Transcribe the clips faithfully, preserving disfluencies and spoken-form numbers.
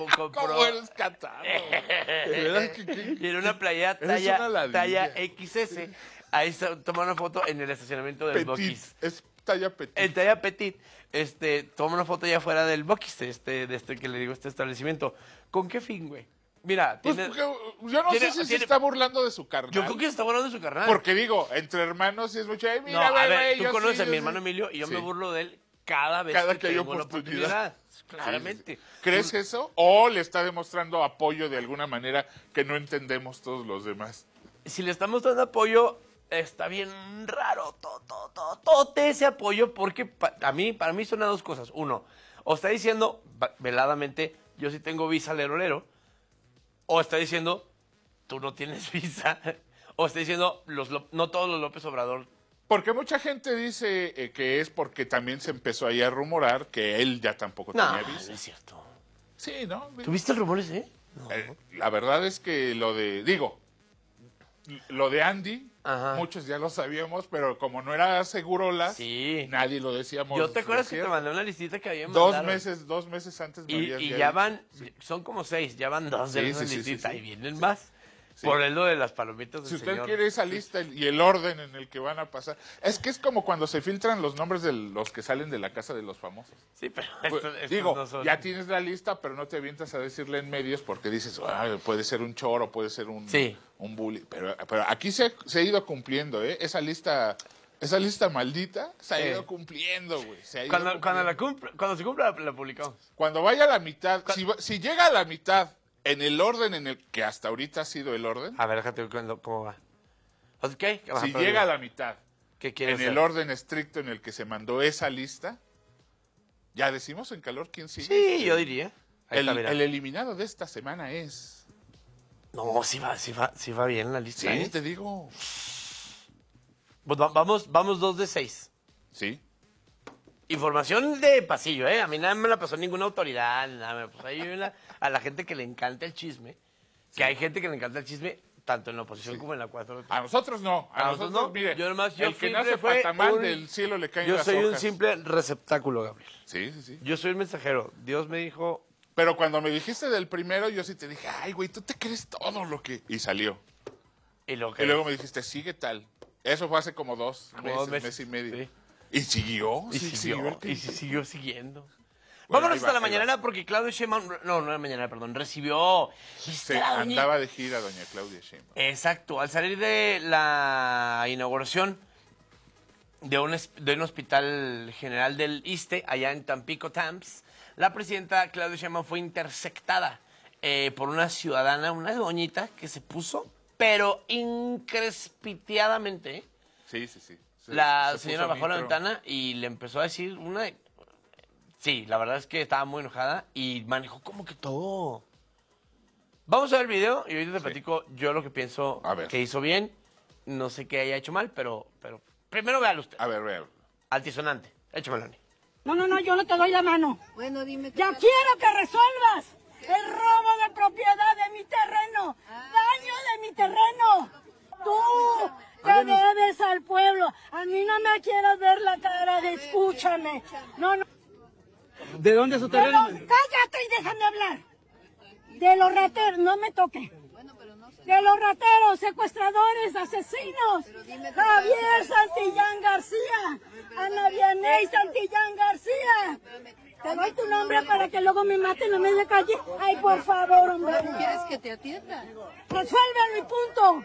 compró... ¿Cómo eres catado? De verdad que, que, y en una playa talla, talla equis ese, ahí se toma una foto en el estacionamiento del petit, Buc-ee's. es talla petit. En talla petit, este, toma una foto ya fuera del Buc-ee's, este, de este que le digo, este establecimiento. ¿Con qué fin, güey? Mira, Pues tiene, porque, yo no tiene, sé si tiene, se está burlando de su carnal. Yo creo que se está burlando de su carnal. Porque digo, entre hermanos sí es mucho. Ay, mira, no, güey, a ver, güey, tú yo conoces sí, a mi yo hermano sí. Emilio y yo Sí. me burlo de él cada vez Cada que, que hay tengo oportunidad. la oportunidad. Claramente. Sí, sí, sí. ¿Crees Tú, eso? ¿O le está demostrando apoyo de alguna manera que no entendemos todos los demás? Si le estamos dando apoyo, está bien raro todo, todo, todo, todo ese apoyo, porque pa, a mí, para mí son las dos cosas. Uno, o está diciendo veladamente, yo sí tengo visa lerolero, o está diciendo, tú no tienes visa, o está diciendo, los, no todos los López Obrador. Porque mucha gente dice eh, que es porque también se empezó ahí a rumorar que él ya tampoco No, tenía visa. no es cierto. Sí, ¿no? ¿Tuviste el rumor ese? No. Eh, la verdad es que lo de, digo, lo de Andy, Ajá. muchos ya lo sabíamos, pero como no era segurola, sí. nadie lo decíamos. Yo te acuerdas que te mandé una listita que había mandado. Dos meses, dos meses antes me Y, habías y ya ya dicho. van, Sí. son como seis, ya van dos Sí, de esa sí, sí, listita sí, sí. y vienen más. Sí. Por el lo de las palomitas del Si usted señor. quiere esa lista y el orden en el que van a pasar. Es que es como cuando se filtran los nombres de los que salen de la casa de los famosos. Sí, pero Pues, estos- estos digo, no son. ya tienes la lista, pero no te avientas a decirle en medios porque dices, "Ay, puede ser un choro, puede ser un, Sí. un bully". Pero, pero aquí se, se ha ido cumpliendo, ¿eh? Esa lista, esa lista maldita se ha Sí. ido cumpliendo, güey. Se ha ido Cuando, cuando, la cumpliendo. cumple, cuando se cumpla, la, la publicamos. Cuando vaya a la mitad, si, va- si llega a la mitad en el orden en el que hasta ahorita ha sido el orden, A ver, déjate ver cuándo- cómo va. Ok. Ajá, si pero llega a digo, la mitad ¿qué en quieres el hacer? orden estricto en el que se mandó esa lista, ya decimos en calor quién sigue. Sí, yo diría. Ahí El, está, mira. el eliminado de esta semana es... No, sí va, sí va, sí va bien la lista. Sí, ¿eh? te digo. Pues va- vamos, vamos dos de seis. Sí. Información de pasillo, ¿eh? A mí nada me la pasó ninguna autoridad, nada. Pues ahí la, a la gente que le encanta el chisme, que Sí. hay gente que le encanta el chisme, tanto en la oposición Sí. como en la cuatro. A nosotros no. A, A nosotros, nosotros no. mire, Yo nomás- yo el que siempre nace fue patamal un- del cielo le caen Yo las soy un hojas. simple receptáculo, Gabriel. Sí, sí, sí. Yo soy el mensajero. Dios me dijo, Pero cuando me dijiste del primero, yo sí te dije, ay, güey, tú te crees todo lo que... Y salió. y lo que... Y luego me dijiste, sigue tal. Eso fue hace como dos Como meses, dos mes meses, y medio. sí. Y siguió. Y sí, siguió, el que- y sí siguió siguiendo. Bueno, Vámonos ahí hasta va, la ahí mañanera porque Claudio Sheinbaum, no, no era mañanera, perdón, recibió... Se la doña- andaba de gira doña Claudia Sheinbaum. Exacto, al salir de la inauguración de un, es- de un hospital general del ISSSTE, allá en Tampico, Tamps, la presidenta Claudia Sheinbaum fue interceptada eh, por una ciudadana, una doñita, que se puso, pero increspiteadamente, ¿eh? Sí, sí, sí. Se- La se señora puso bajó la micro. ventana y le empezó a decir una... Sí, la verdad es que estaba muy enojada y manejó como que todo. Vamos a ver el video y ahorita te Sí. platico yo lo que pienso A ver. que hizo bien. No sé qué haya hecho mal, pero, pero primero véalo usted. A ver, vea. Altisonante. Échamelo, Ani. No, no, no, yo no te doy la mano. Bueno, dime qué Ya pasa. quiero que resuelvas el robo de propiedad de mi terreno, daño de mi terreno. Tú te debes al pueblo. A mí no me quieras ver la cara de escúchame. No, no. ¿De dónde es su De los- terreno? cállate y déjame hablar. De los rateros, no me toque. De los rateros, secuestradores, asesinos. Javier Santillán García, Ana Vianey Santillán García. Te doy tu nombre para que luego me maten en media calle. Ay, por favor, hombre. ¿Quieres que te atienda? Resuélvelo y punto.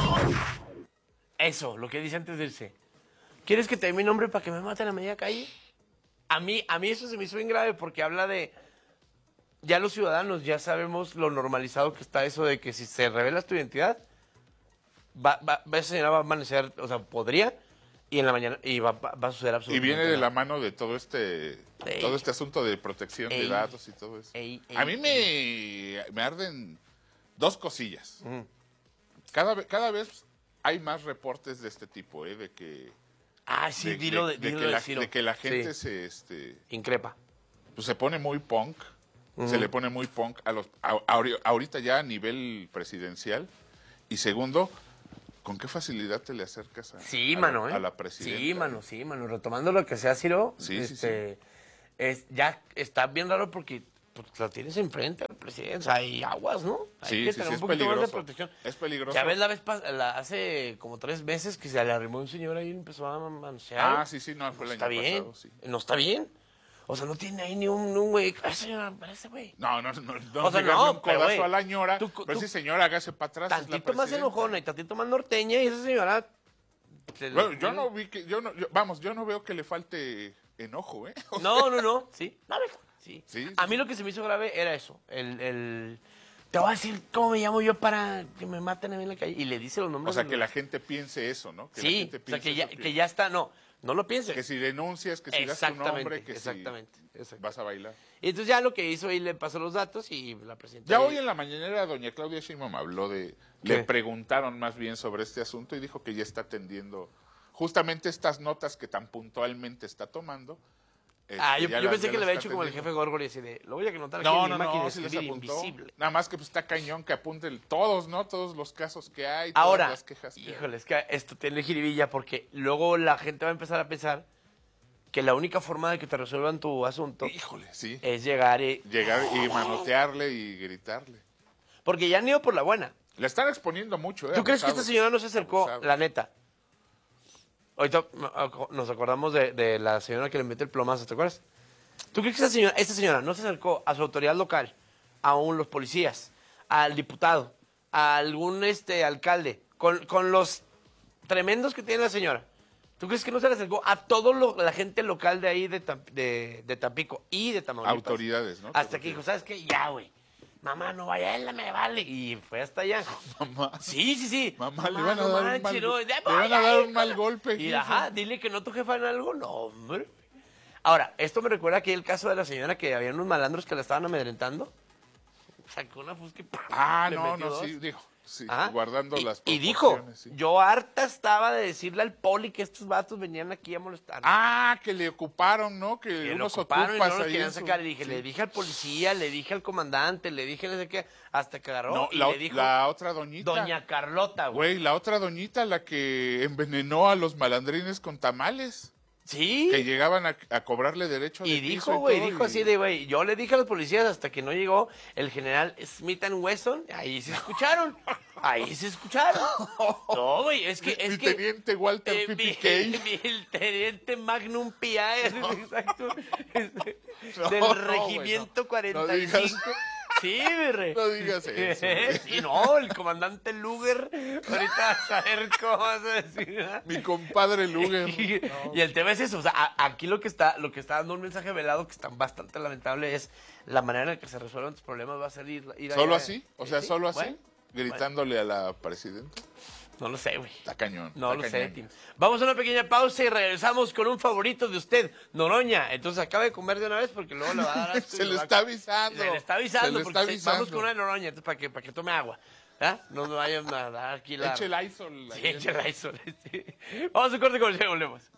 Eso, lo que dice antes de irse. ¿Quieres que te dé mi nombre para que me maten a media calle? A mí, a mí eso se me hizo bien grave porque habla de... Ya los ciudadanos ya sabemos lo normalizado que está eso de que si se revela tu identidad, va, va, esa señora va a amanecer, o sea, podría, y en la mañana, y va, va, va a suceder Y absolutamente viene de nada. la mano de todo este Ey. todo este asunto de protección Ey. de datos y todo eso. Ey, ey, A mí me, me arden dos cosillas. Cada, ve- cada vez hay más reportes de este tipo, ¿eh? De que, Ah, sí, de, dilo, de- de, de dilo que de la, Ciro. de que la gente Sí. se, este, Increpa. pues se pone muy punk. Se le pone muy punk a los, a- ahori- ahorita ya a nivel presidencial. Y segundo, ¿con qué facilidad te le acercas a, Sí, a mano, la, ¿eh? a la presidenta? Sí, mano, sí, mano. Retomando lo que sea, Ciro, Sí, sí, este, Es, ya está bien raro porque pues la tienes enfrente al presidente, o sea, hay aguas, ¿no? Hay Sí, que sí, tener sí, un es poquito más de peligroso. protección. Es peligroso. Ya ves la vez pas- la, hace como tres meses que se le arrimó un señor ahí y empezó a manosear. Ah, sí, sí, no, fue el No año está bien, pasado, sí. no está bien. O sea, no tiene ahí ni un, un güey, ay señora, parece güey. No, no, no, no, O sea, pegarle no, un pero, codazo güey, a la ñora, tú- pero tú- sí, señora, hágase para atrás. es la Tantito más presidenta. enojona y tantito más norteña y esa señora... se Bueno, le- yo no vi que, yo no, yo- vamos, yo no veo que le falte enojo, ¿eh? O No, no, no, sí. A ver, sí. Sí, A sí, mí lo que se me hizo grave era eso. El, el... Te voy a decir cómo me llamo yo para que me maten a mí en la calle. Y le dice los O nombres. sea, de que los- la gente piense eso, ¿no? Que la Sí, gente o sea, piense que ya, eso, que ya está, no, no lo pienses. que si denuncias, que si das tu Exactamente, nombre, que exactamente, si exactamente. vas a bailar. Y entonces ya lo que hizo ahí le pasó los datos y la presidenta... Ya hoy en la mañanera doña Claudia Sheinbaum habló de, ¿Qué? le preguntaron más bien sobre este asunto y dijo que ya está atendiendo justamente estas notas que tan puntualmente está tomando. Ah, este, yo, ya yo las- pensé ya que le las había está hecho como el atendiendo. jefe Gorgori, así de, lo voy a anotar aquí No, en mi no, máquina no, de sí les escribir apuntó. invisible. Nada más que pues está cañón que apunte todos, ¿no? Todos los casos que hay, Ahora, todas las quejas que hay. híjole, es que esto tiene jiribilla porque luego la gente va a empezar a pensar que la única forma de que te resuelvan tu asunto Híjole, sí. es llegar y... Llegar y manotearle y gritarle. Porque ya han ido por la buena. Le están exponiendo mucho, ¿eh? ¿Tú crees que esta Abusados. señora no se acercó, Abusados. la neta? Ahorita nos acordamos de, de la señora que le mete el plomazo, ¿te acuerdas? ¿Tú crees que esta señora, esta señora no se acercó a su autoridad local, a un, los policías, al diputado, a algún este alcalde, con, con los tremendos que tiene la señora? ¿Tú crees que no se le acercó a toda la gente local de ahí de, Tam- de, de Tampico y de Tamaulipas? Autoridades, ¿no? Hasta que dijo, ¿sabes qué? Ya, güey. Mamá, no vaya, él me vale. Y fue hasta allá. Mamá. Sí, sí, sí. Mamá, le van a dar un mal manches, go- no, le ya, van a vaya, dar un hijo mal de- golpe, Y jefe. ajá, dile que no tu jefa en algo, no, hombre. Ahora, esto me recuerda aquí el caso de la señora que había unos malandros que la estaban amedrentando. Sacó una fusca y ¡pum! Ah, le no, metió no, dos. sí, dijo. Sí, Ajá. guardando y, las y dijo, proporciones, sí. yo harta estaba de decirle al poli que estos vatos venían aquí a molestar. Ah, que le ocuparon, ¿no? Que, Que lo unos ocuparon y no ocupas los ahí querían en su- sacar. Le dije, sí. le dije al policía, le dije al comandante, le dije no sé qué, hasta que agarró No, y la, le dijo, la otra doñita. doña Carlota, güey. Güey, la otra doñita, la que envenenó a los malandrines con tamales. Sí. Que llegaban a, a cobrarle derecho de Y piso dijo, güey, todo, dijo y- así de, güey, yo le dije a los policías hasta que no llegó el general Smith and Wesson, ahí se escucharon, ahí se escucharon. No, güey, es que, es Mi que... teniente Walter eh, P P mi- K. mi- el teniente Magnum P I, exacto, este, No, del no, regimiento güey, no. No cuarenta y cinco. digas- Sí, mi rey. No digas eso, güey. Sí, no, el comandante Luger, ahorita vas a ver cómo vas a decir, ¿verdad? Mi compadre Luger. Y, y el tema es eso, o sea, a- aquí lo que está, lo que está dando un mensaje velado que está bastante lamentable es la manera en la que se resuelven tus problemas va a ser ir, ir ¿Solo allá. así? O sea, Sí, ¿solo así? bueno, Gritándole a la presidenta. no lo sé, güey. Está cañón. No está lo sé, cañón. Tim. Vamos a una pequeña pausa y regresamos con un favorito de usted, Noroña. Entonces acaba de comer de una vez porque luego le va a dar asco y Se le le va a- está avisando. Se le está avisando Se le porque está se- avisando. vamos con una Noroña entonces, para que, para que tome agua. ¿Ah? No nos vayan a dar aquí la... Eche el Lysol. Sí, ahí en- eche el Lysol, sí. Vamos a un corte comercial y volvemos.